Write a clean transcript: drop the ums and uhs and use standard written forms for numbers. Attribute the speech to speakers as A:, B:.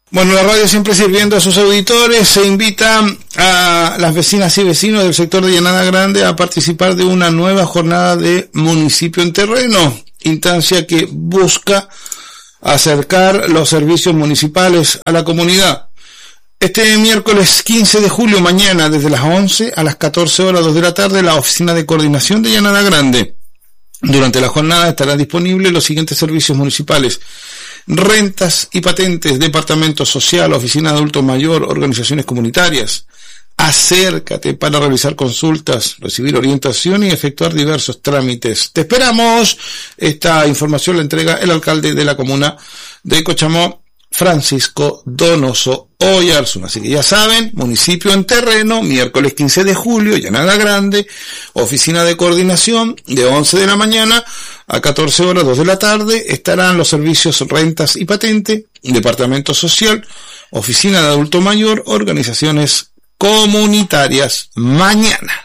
A: Bueno, la radio siempre sirviendo a sus auditores. Se invita a las vecinas y vecinos del sector de Llanada Grande a participar de una nueva jornada de Municipio en Terreno, instancia que busca acercar los servicios municipales a la comunidad. Este miércoles 15 de julio, mañana, desde las 11 a las 14 horas 2 de la tarde, la Oficina de Coordinación de Llanada Grande. Durante la jornada estarán disponibles los siguientes servicios municipales: rentas y patentes, departamento social, oficina de adulto mayor, organizaciones comunitarias. Acércate para realizar consultas, recibir orientación y efectuar diversos trámites. Te esperamos. Esta información la entrega el alcalde de la comuna de Cochamó, Francisco Donoso Oyarzún. Así que ya saben, Municipio en Terreno, miércoles 15 de julio, Llanada Grande, Oficina de Coordinación, de 11 de la mañana a 14 horas 2 de la tarde, estarán los servicios rentas y patente, departamento social, oficina de adulto mayor, organizaciones comunitarias. Mañana.